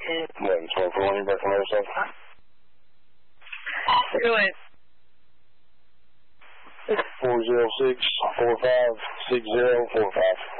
One, 1241, you back from the other side? Go ahead. 406-456045.